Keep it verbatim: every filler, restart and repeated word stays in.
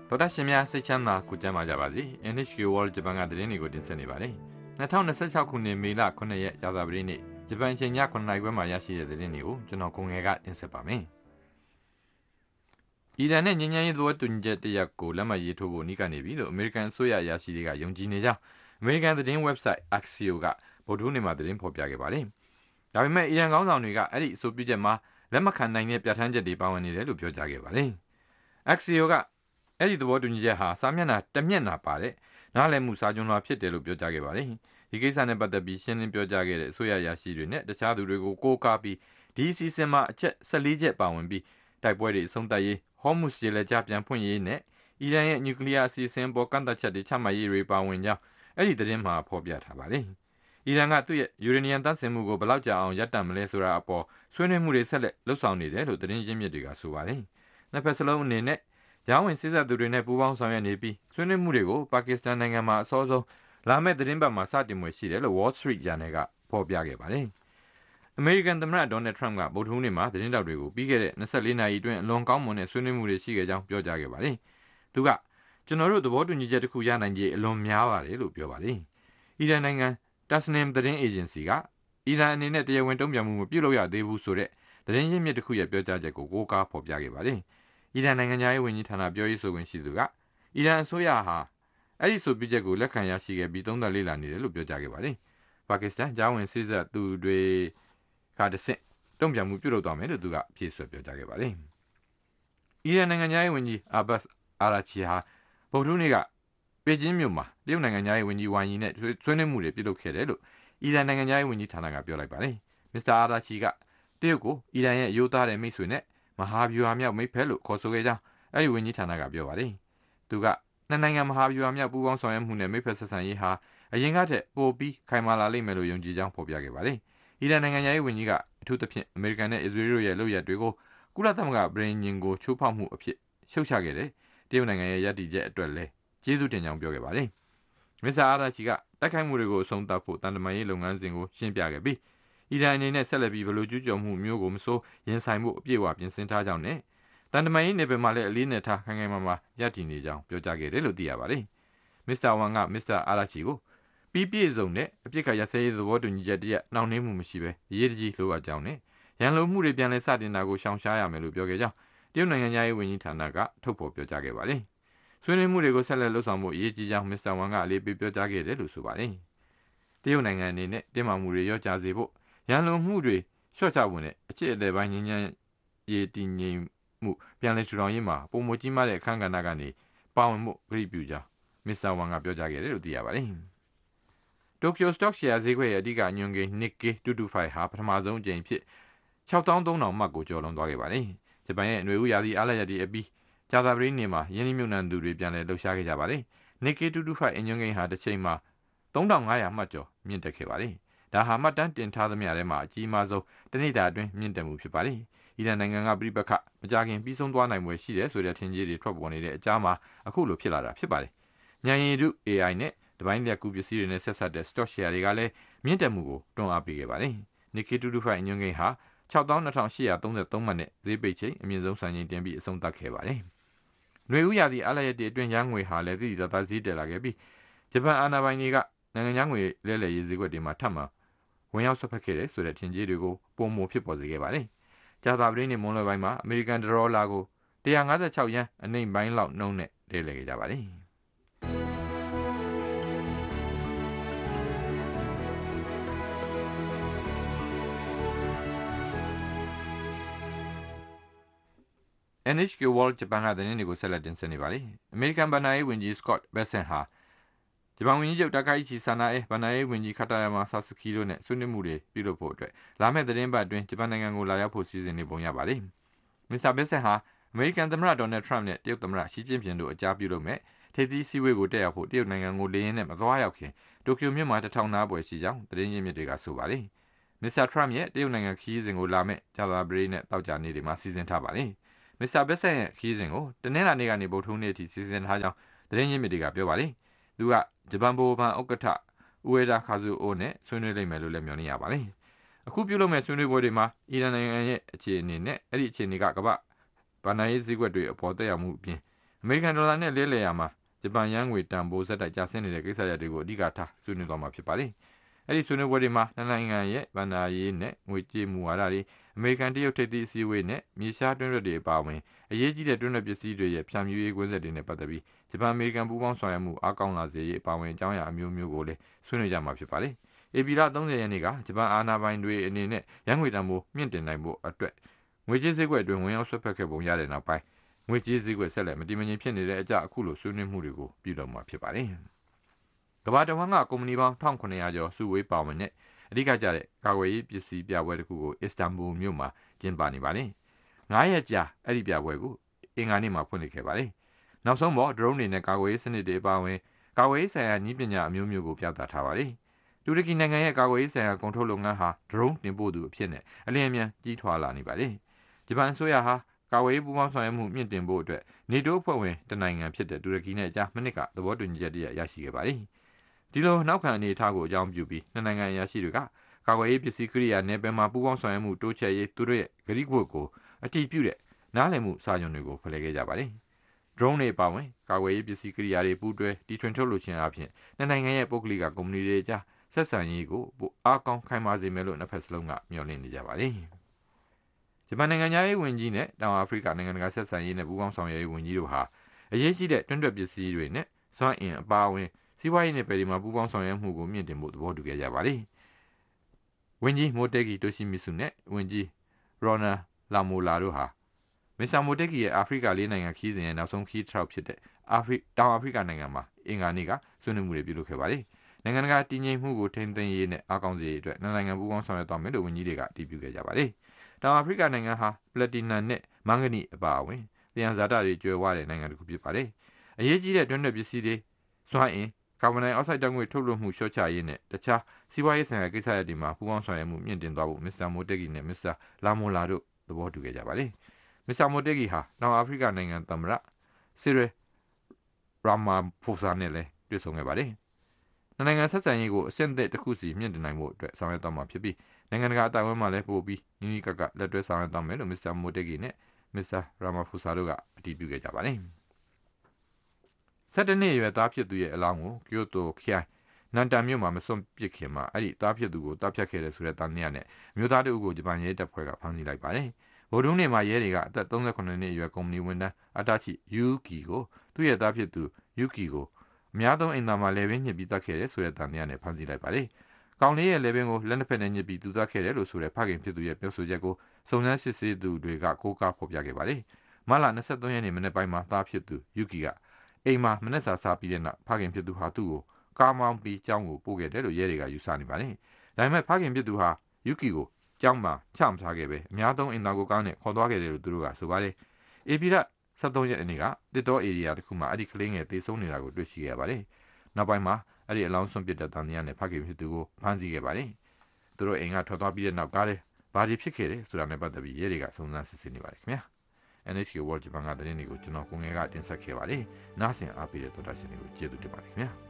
တော်တာရှင်များစိတ်ချမ်းသာကိုကြမ်းပါကြပါစေ เอ็น เอช เค World ဂျပန်ကသတင်းတွေကိုတင်ဆက်နေပါတယ်၂၀၂၆ခုနှစ်မေလခုနှစ်ရက်ကြာသပတေးနေ့ဂျပန်ချိန်ညခုနှစ်နာရီခွဲမှာရရှိတဲ့သတင်းတွေကိုကျွန်တော်ကိုငယ်ကတင်ဆက်ပါမယ်အီရန်နဲ့ငြိမ်းချမ်းရေးသဘောတူညီချက်တရက်ကိုလက်မှတ်ရေးထိုးဖို့နှီးကနေပြီလို့အမေရိကန်အစိုးရအရာရှိတွေကယုံကြည်နေကြောင်းအမေရိကန်သတင်း website Axios ကဗုဒ္ဓဟူးနေ့မှာသတင်းဖော်ပြခဲ့ပါတယ်ဒါပေမဲ့အီရန်ခေါင်းဆောင်တွေကအဲ့ဒီအဆိုပြုချက်မှာလက်မခံနိုင်တဲ့ပြဋ္ဌာန်းချက်တွေပါဝင်နေတယ်လို့ပြောကြားခဲ့ပါတယ် Axios ကအဲ့ဒီသဘောတူညီချက်ဟာစာမျက်နှာတစ်မျက်နှာပါတဲ့နားလည်မှုစာချုပ်လွှာဖြစ်တယ်လို့ပြောကြားခဲ့ပါတယ်ဒီကိစ္စနဲ့ပတ်သက်ပြီးရှင်းလင်းပြောကြားခဲ့တဲ့အစိုးရရာရှိတွေနဲ့တခြားသူတွေကိုကိုးကားပြီးဒီအစီအစဉ်မှာအချက်၁၄ချက်ပါဝင်ပြီးတိုက်ပွဲတွေအဆုံးသတ်ရေးဟော်မုစ်ရေလက်ကြားပြန်ဖွင့်ရေးနဲ့အီရန်ရဲ့နျူကလ িয়ার အစီအစဉ်ပေါ်ကန့်သတ်ချက်တွေချမှတ်ရေးတွေပါဝင်ကြောင်းအဲ့ဒီသတင်းမှာဖော်ပြထားပါတယ်အီရန်ကသူ့ရဲ့ယူရေနီယံတန့်စင်မှုကိုဘယ်လောက်ကြာအောင်ရပ်တန့်မလဲဆိုတာအပေါ်ဆွေးနွေးမှုတွေဆက်လက်လှုပ်ဆောင်နေတယ်လို့သတင်းရင်းမြစ်တွေကဆိုပါတယ်နှစ်ဖက်စလုံးအနေနဲ့ရောင်းဝင်စစ်တပ်သူတွေနဲ့ပူးပေါင်းဆောင်ရွက်နေပြီးဆွေးနွေးမှုတွေကိုပါကစ္စတန်နိုင်ငံမှာအစောဆုံးလာမယ့်သတင်းပတ်မှာစတင်မှာရှိတယ်လို့ Wall Street Journal ကဖော်ပြခဲ့ပါတယ်အမေရိကန်သမ္မတဒေါ်နယ်ထရမ့်ကဗုဒ္ဓဟူးနေ့မှာသတင်းတောက်တွေကိုပြီးခဲ့တဲ့၂၄နာရီအတွင်းအလွန်ကောင်းမွန်တဲ့ဆွေးနွေးမှုတွေရှိခဲ့ကြောင်းပြောကြားခဲ့ပါတယ်သူကကျွန်တော်တို့သဘောတူညီချက်တစ်ခုရနိုင်ခြေအလွန်များပါတယ်လို့ပြောပါတယ်အီရန်နိုင်ငံတာစနင်သတင်းအေဂျင်စီကအီရန်အနေနဲ့တရားဝင်တုံ့ပြန်မှုမပြုလုပ်ရသေးဘူးဆိုတဲ့သတင်းရင်းမြစ်တစ်ခုရဲ့ပြောကြားချက်ကိုကိုးကားဖော်ပြခဲ့ပါတယ်အီရန်နိုင်ငံသားရေးဝန်ကြီးဌာနပြောရေးဆိုခွင့်ရှိသူကအီရန်အစိုးရဟာအဲ့ဒီဆိုပြချက်ကိုလက်ခံရရှိခဲ့ပြီးသုံးသပ်လေ့လာနေတယ်လို့ပြောကြားခဲ့ပါတယ်ပါကစ္စတန်ဂျာဝင်စစ်တပ်သူတွေကတဆင့်တုံ့ပြန်မှုပြုလုပ်သွားမယ်လို့သူကဖြေဆိုပြောကြားခဲ့ပါတယ်အီရန်နိုင်ငံသားရေးဝန်ကြီးအာဘတ်အာရာချီဟာဗုဒ္ဓဟူးနေ့ကပေကျင်းမြို့မှာတရုတ်နိုင်ငံသားရေးဝန်ကြီးဝမ်ယီနဲ့ဆွေးနွေးမှုတွေပြုလုပ်ခဲ့တယ်လို့အီရန်နိုင်ငံသားရေးဝန်ကြီးဌာနကပြောလိုက်ပါတယ်မစ္စတာအာရာချီကတရုတ်ကိုအီရန်ရဲ့အယိုးသားတဲ့မိတ်ဆွေနဲ့မဟာဗျူဟာမြောက်မိတ်ဖက်လို့ခေါ်ဆိုခဲ့ကြောင်းအဲ့ဒီဝန်ကြီးဌာနကပြောပါတယ်သူကနှစ်နိုင်ငံမဟာဗျူဟာမြောက်ပူးပေါင်းဆောင်ရွက်မှုနဲ့မိတ်ဖက်ဆက်ဆံရေးဟာအရင်ကတည်းကပိုပြီးခိုင်မာလာလိမ့်မယ်လို့ယုံကြည်ကြောင်းဖော်ပြခဲ့ပါတယ်အီရန်နိုင်ငံရေးဝန်ကြီးကအထူးသဖြင့်အမေရိကန်နဲ့အစ္စရေးတို့ရဲ့လုပ်ရပ်တွေကိုကုလသမဂ္ဂပြည်ညင်ကိုချိုးဖောက်မှုအဖြစ်ရှုတ်ချခဲ့တယ်တရုတ်နိုင်ငံရဲ့ရည်တည်ချက်အတွက်လည်းကျေးဇူးတင်ကြောင်းပြောခဲ့ပါတယ်မစ္စတာအာရာချီကတိုက်ခိုက်မှုတွေကိုအဆုံးသတ်ဖို့တန်တမာရေးလုပ်ငန်းစဉ်ကိုရှင်းပြခဲ့ပြီးအီရန်အနေနဲ့ဆက်လက်ပြီးဘလို့ကျူးကျော်မှုမျိုးကိုမစိုးရင်ဆိုင်မှုအပြည့်အဝပြင်ဆင်ထားကြောင်းနဲ့တန်တမာရေးနယ်ပယ်မှာလည်းအလေးနဲ့ထားခိုင်ခိုင်မာမာရည်တည်နေကြောင်းပြောကြားခဲ့တယ်လို့သိရပါတယ်မစ္စတာဝမ်ကမစ္စတာအာရာချီကိုပြီးပြည့်စုံတဲ့အပြစ်ခတ်ရစဲရေးသဘောတူညီချက်တည်းနှောင့်နှေးမှုမရှိဘဲအရေးတကြီးလိုအပ်ကြောင်းနဲ့ရန်လိုမှုတွေပြန်လည်စတင်တာကိုရှောင်ရှားရမယ်လို့ပြောခဲ့ကြောင်းတရုတ်နိုင်ငံသားရေးဝန်ကြီးဌာနကထုတ်ဖော်ပြောကြားခဲ့ပါတယ်ဆွေးနွေးမှုတွေကိုဆက်လက်လှုပ်ဆောင်ဖို့အရေးကြီးကြောင်းမစ္စတာဝမ်ကအလေးပေးပြောကြားခဲ့တယ်လို့ဆိုပါတယ်တရုတ်နိုင်ငံအနေနဲ့တင်းမာမှုတွေရော့ကျစေဖို့ရန်လိုမှုတွေလျှော့ချဖို့နဲ့အချစ်အလဲပိုင်းငြိမ်းချမ်းရေးတည်ငြိမ်မှုပြန်လည်ထူထောင်ရေးမှာပုံမကြီးမားတဲ့အခမ်းကဏ္ဍကနေပါဝင်မှုဂရုပြုကြောင်းမစ္စတာဝမ်ကပြောကြားခဲ့တယ်လို့သိရပါတယ်တိုကျိုစတော့ရှယ်ယာဈေးကွက်ရဲ့အဓိကအညွှန်းကိန်း Nikkei two twenty-five ဟာပထမဆုံးအကြိမ်ဖြစ်၆သောင်းသုံးထောင်မှတ်ကိုကျော်လွန်သွားခဲ့ပါတယ်ဂျပန်ရဲ့ຫນွေဦးရာသီအားလပ်ရက်တွေအပြီးကြာသပတေးနေ့မှာယင်းနှိမ့်မြုပ်နှံသူတွေပြန်လည်လှုပ်ရှားခဲ့ကြပါတယ် Nikkei two twenty-five အညွှန်းကိန်းဟာတစ်ချိန်မှာသုံးထောင်ငါးရာမှတ်ကျော်မြင့်တက်ခဲ့ပါတယ်ဒါဟာမှတ်တမ်းတင်ထားသမျှထဲမှာအကြီးမားဆုံးတနေ့တာအတွင်းမြင့်တက်မှုဖြစ်ပါတယ်အီရန်နိုင်ငံကပြိပခမကြခင်ပြီးဆုံးသွားနိုင်ွယ်ရှိတယ်ဆိုတဲ့ထင်ကြီးတွေထွက်ပေါ်နေတဲ့အကြားမှာအခုလိုဖြစ်လာတာဖြစ်ပါတယ်ဉာဏ်ရည်တု အေအိုင် နဲ့တပိုင်းလျက်ကူပစ္စည်းတွေနဲ့ဆက်ဆက်တဲ့ stock share တွေကလည်းမြင့်တက်မှုကိုတွန်းအားပေးခဲ့ပါတယ် Nikkei two twenty-five အညွှန်းကိန်းဟာ၆သောင်းနှစ်ထောင်ရှစ်ရာသုံးဆယ်သုံးမှတ်နဲ့ဈေးပိတ်ချိန်အမြင့်ဆုံးစံချိန်တင်ပြီးအဆုံးသတ်ခဲ့ပါတယ်ຫນွေဦးရာသီအားလပ်ရက်တွေအတွင်းရန်ငွေဟာလည်းသိသိသာသာဈေးတက်လာခဲ့ပြီးဂျပန်အာဏာပိုင်တွေကနိုင်ငံခြားငွေလဲလှယ်ရေးဈေးကွက်တွေမှာထပ်မံဝင်ရောက်ဆွတ်ဖက်ခဲ့တယ်ဆိုတဲ့ထင်ကြီးတွေကိုပုံမဖြစ်ပေါ်စေခဲ့ပါတယ်ကြာသပတေးနေ့မွန်းလွဲပိုင်းမှာအမေရိကန်ဒေါ်လာကိုone fifty-sixယန်းအနှိမ်ပိုင်းလောက်နှုန်းနဲ့လဲလှယ်ခဲ့ကြပါတယ်เอ็น เอช เค World ဂျပန်ကသတင်းတွေကိုဆက်လက်တင်ဆက်နေပါလေအမေရိကန်ဗဏ္ဍာရေးဝန်ကြီး Scott Bessent ဟာဂျပန်ဝန်ကြီးချုပ်တာကာအိချီဆာနာအေဗဏ္ဍာရေးဝန်ကြီးခတာယာမာဆာဆူကီတို့နဲ့ဆွေးနွေးမှုတွေပြုလုပ်ဖို့အတွက်လာမယ့်သတင်းပတ်အတွင်းဂျပန်နိုင်ငံကိုလာရောက်ဖို့စီစဉ်နေပုံရပါတယ်မစ္စတာ Bessent ဟာအမေရိကန်သမ္မတဒေါ်နယ်ထရမ့်နဲ့တရုတ်သမ္မတရှီကျင်းပင်တို့အကြားပြုလုပ်မဲ့ထိပ်သီးစည်းဝေးကိုတက်ရောက်ဖို့တရုတ်နိုင်ငံကိုလေယာဉ်နဲ့မသွားရောက်ခင်တိုကျိုမြို့မှာတထောင်နားပွဲရှိကြောင်းသတင်းရင်းမြစ်တွေကဆိုပါတယ်မစ္စတာထရမ့်ရဲ့တရုတ်နိုင်ငံခရီးစဉ်ကိုလာမယ့်ကြာသပတေးနဲ့တောက်ကြနေ့တွေမှာစီစဉ်ထားပါတယ်မစ္စတာ Bessent ရဲ့ခရီးစဉ်ကိုတနင်္လာနေ့ကနေဗုဒ္ဓဟူးနေ့အထိစီစဉ်ထားကြောင်းသတင်းရင်းမြစ်တွေကပြောပါတယ်သူကဂျပန်ဗဟိုဘဏ်ဥက္ကဋ္ဌဥေဒါခါဇူအိုနဲ့ဆွေးနွေးလိမ့်မယ်လို့လည်းမျှော်လင့်ရပါတယ်အခုပြုလုပ်မဲ့ဆွေးနွေးပွဲတွေမှာအီရန်နိုင်ငံရဲ့အခြေအနေနဲ့အဲ့ဒီအခြေအနေကကမ္ဘာဗဏ္ဍာရေးဈေးကွက်တွေအပေါ်သက်ရောက်မှုအပြင်အအမေရိကန်ဒေါ်လာနဲ့လဲလှယ်ရမှာဂျပန်ယန်းငွေတန်ဖိုးဆက်တိုက်ကျဆင်းနေတဲ့ကိစ္စရပ်တွေကိုအဓိကထားဆွေးနွေးသွားမှာဖြစ်ပါတယ်။အဲ့ဒီဆွေးနွေးပွဲတွေမှာနှစ်နိုင်ငံရဲ့ဗန္ဒာရေးနဲ့ငွေကြေးမူဝါဒတွေအမေရိကန်တရုတ်ထိပ်သီးအစည်းအဝေးနဲ့မြေရှားတွင်းရက်တွေအပါအဝင်အရေးကြီးတဲ့တွင်းရက်ပစ္စည်းတွေရဲ့ဖြန့်ဖြူးရေးကွင်းဆက်တွေနဲ့ပတ်သက်ပြီးဂျပန်အမေရိကန်ပူးပေါင်းဆောင်ရွက်မှုအားကောင်းလာစေရေးအပါအဝင်အကြောင်းအရာအမျိုးမျိုးကိုလည်းဆွေးနွေးကြမှာဖြစ်ပါတယ်။ဧပြီလ၃၀ရက်နေ့ကဂျပန်အာဏာပိုင်တွေအနေနဲ့ရန်ငွေတန်ဖိုးမြင့်တင်နိုင်ဖို့အတွက်ငွေကြေးစည်းကွက်အတွင်းဝင်ရောက်ဆွတ်ဖက်ခဲ့ပုံရတဲ့နောက်ပိုင်းငွေကြေးစည်းကွက်ဆက်လက်မတည်မငြိမ်ဖြစ်နေတဲ့အကြအခုလိုဆွေးနွေးမှုတွေကိုပြုလုပ်မှာဖြစ်ပါတယ်။ကမ္ဘာတဝန်းကကုမ္ပဏီပေါင်း၁၇၀၀ကျော်စုဝေးပါဝင်တဲ့အဓိကကျတဲ့ကာကွယ်ရေးပစ္စည်းပြပွဲတစ်ခုကိုအစ္စတန်ဘူလ်မြို့မှာကျင်းပနေပါတယ်။ငါးရက်ကြာအဲ့ဒီပြပွဲကိုအင်္ဂါနေ့မှာဖွင့်လှစ်ခဲ့ပါတယ်။နောက်ဆုံးပေါ်ဒရုန်းတွေနဲ့ကာကွယ်ရေးစနစ်တွေအပါအဝင်ကာကွယ်ရေးဆိုင်ရာနည်းပညာအမျိုးမျိုးကိုပြသထားပါတယ်။တူရကီနိုင်ငံရဲ့ကာကွယ်ရေးဆိုင်ရာကုန်ထုတ်လုပ်ငန်းဟာဒရုန်းတင်ပို့သူအဖြစ်နဲ့အလင်းအမြန်ကြီးထွားလာနေပါတယ်။ဂျပန်အစိုးရဟာကာကွယ်ရေးပူးပေါင်းဆောင်ရွက်မှုမြင့်တင်ဖို့အတွက်နေတိုးအဖွဲ့ဝင်တနိုင်ငံဖြစ်တဲ့တူရကီနဲ့အကြားမနစ်ကသဘောတူညီချက်တရရရှိခဲ့ပါတယ်။ဒီလိုနောက်ခံအနေအထားကိုအကြောင်းပြုပြီးနှစ်နိုင်ငံအရာရှိတွေကကာကွယ်ရေးပစ္စည်းကိရိယာနယ်ပယ်မှာပူးပေါင်းဆောင်ရွက်မှုတိုးချဲ့ရေးသူတို့ရဲ့ဂရိကဝတ်ကိုအတည်ပြုတဲ့နားလည်မှုစာချုပ်တွေကိုဖလှယ်ခဲ့ကြပါတယ်။ drone တွေပါဝင်ကာကွယ်ရေးပစ္စည်းကိရိယာတွေပူးတွဲတီထွင်ထုတ်လုပ်ခြင်းအပြင်နှစ်နိုင်ငံရဲ့ပုဂ္ဂလိကကုမ္ပဏီတွေကြားဆက်ဆံရေးကိုအားကောင်းခိုင်မာစေမယ်လို့နှစ်ဖက်စလုံးကမျှော်လင့်နေကြပါတယ်။ဂျပန်နိုင်ငံသားရေးဝန်ကြီးနဲ့တောင်အာဖရိကနိုင်ငံတကာဆက်ဆံရေးနဲ့ပူးပေါင်းဆောင်ရွက်ရေးဝန်ကြီးတို့ဟာအရေးကြီးတဲ့တွန်းတွက်ပစ္စည်းတွေနဲ့စွမ်းအင်အပါအဝင်စီးပွားရေးနယ်ပယ်တွေမှာပူးပေါင်းဆောင်ရွက်မှုကိုမြင့်တင်ဖို့သဘောတူခဲ့ကြပါတယ်။ဝန်ကြီးမိုတေဂီတိုရှိမီဆုနဲ့ဝန်ကြီးရော်နာလာမိုလာတို့ဟာမစ္စတာမိုတေဂီရဲ့အာဖရိကလေးနိုင်ငံခီးစဉ်ရဲ့နောက်ဆုံးခီးတစ်ထောက်ဖြစ်တဲ့အာဖရိတောင်အာဖရိကနိုင်ငံမှာအင်္ဂါနေ့ကဆွေးနွေးမှုတွေပြုလုပ်ခဲ့ပါတယ်။နိုင်ငံတကာတည်ငြိမ်မှုကိုထိန်းသိမ်းရေးနဲ့အားကောင်းစေရေးအတွက်နိုင်ငံပူးပေါင်းဆောင်ရွက်သွားမယ်လို့ဝန်ကြီးတွေကတည်ပြုခဲ့ကြပါတယ်။တောင်အာဖရိကနိုင်ငံဟာပလက်တီနမ်နဲ့မန်ဂနီအပါအဝင်လျှံဇာတတွေကျွဲဝတဲ့နိုင်ငံတစ်ခုဖြစ်ပါတယ်။အရေးကြီးတဲ့တွန်းတွက်ပစ္စည်းတွေစွမ်းအင်ကာဗွန်ဒိုင်အောက်ဆိုက်ဓာတ်ငွေထုတ်လွှတ်မှုလျှော့ချရေးနဲ့တခြားစီးပွားရေးဆိုင်ရာကိစ္စရပ်တွေမှာပူးပေါင်းဆောင်ရွက်မှုမြင့်တင်သွားဖို့မစ္စတာမိုတေဂီနဲ့မစ္စတာလာမိုလာတို့သဘောတူခဲ့ကြပါတယ်။မစ္စတာမိုတေဂီဟာတောင်အာဖရိကနိုင်ငံသမ္မတဆီရယ်ရာမာဖိုဆာနဲ့လည်းတွေ့ဆုံခဲ့ပါတယ်။နိုင်ငံဆက်ဆံရေးကိုအဆင့်အသစ်တစ်ခုစီမြင့်တင်နိုင်ဖို့အတွက်ဆောင်ရွက်သွားမှာဖြစ်ပြီးနိုင်ငံတကာအတိုင်းအဝန်းမှာလည်းပို့ပြီးနီးနီးကပ်ကပ်လက်တွဲဆောင်ရွက်သွားမယ်လို့မစ္စတာမိုတေဂီနဲ့မစ္စတာရာမာဖိုဆာတို့ကအတည်ပြုခဲ့ကြပါတယ်။၁၇နှစ်အရွယ်သားဖြစ်သူရဲ့အလောင်းကိုကျိုတိုခရိုင်နန်တန်မြို့မှာမစွန့်ပစ်ခင်မှာအဲ့ဒီသားဖြစ်သူကိုတပ်ဖြတ်ခဲ့တဲ့ဆိုတဲ့တန်တရားနဲ့မြို့သားတို့ကိုဂျပန်ရဲတပ်ဖွဲ့ကဖမ်းဆီးလိုက်ပါတယ်။ဗိုလ်တုံးနေမှာရဲတွေကအသက်၃၇နှစ်အရွယ်ကုမ္ပဏီဝန်ထမ်းအတာချီယူကီကိုသူ့ရဲ့သားဖြစ်သူယူကီကိုအများဆုံးအိမ်သားမှာလေပင်ညှစ်ပြီးတပ်ခဲ့တဲ့ဆိုတဲ့တန်တရားနဲ့ဖမ်းဆီးလိုက်ပါတယ်။ကောင်လေးရဲ့လေပင်ကိုလက်နှစ်ဖက်နဲ့ညှစ်ပြီးသူတပ်ခဲ့တယ်လို့ဆိုတဲ့ဖခင်ဖြစ်သူရဲ့ပြောဆိုချက်ကိုစုံစမ်းစစ်ဆေးသူတွေကကိုးကားဖော်ပြခဲ့ပါတယ်။မတ်လ၂၃ရက်နေ့မနေ့ပိုင်းမှာသားဖြစ်သူယူကီကအိမ်မှာမနေ့စာစားပြီးတဲ့နောက်ဖခင်ဖြစ်သူဟာသူ့ကိုကားမောင်းပြီးကျောင်းကိုပို့ခဲ့တယ်လို့ရဲတွေကယူဆနေပါတယ်။ဒါပေမဲ့ဖခင်ဖြစ်သူဟာယူကီကိုကျောင်းမှာချမထားခဲ့ပဲအများဆုံးအင်တာကိုကောင်းနဲ့ခေါ်သွားခဲ့တယ်လို့သူတို့ကဆိုပါတယ်။အေပီလ၁၃ရက်နေ့ကတစ်တော်ဧရိယာတစ်ခုမှာအဲ့ဒီကလေးငယ်သေဆုံးနေတာကိုတွေ့ရှိခဲ့ရပါတယ်။နောက်ပိုင်းမှာအဲ့ဒီအလောင်းဆွန့်ပစ်တဲ့တန်တရားနဲ့ဖခင်ဖြစ်သူကိုဖမ်းဆီးခဲ့ပါတယ်။သူတို့အိမ်ကထွက်သွားပြီးတဲ့နောက်ကားတဲ့ဘာတွေဖြစ်ခဲ့တယ်ဆိုတာနဲ့ပတ်သက်ပြီးရဲတွေကစုံစမ်းစစ်ဆေးနေပါတယ်ခင်ဗျာ။ N H K World Japan ကသတင်းတွေကိုကျွန်တော်ကိုငယ်ကတင်ဆက်ခဲ့ပါတယ်။နားဆင်အားပေးတဲ့တော်တာရှင်တွေကိုကျေးဇူးတင်ပါတယ်ခင်ဗျာ။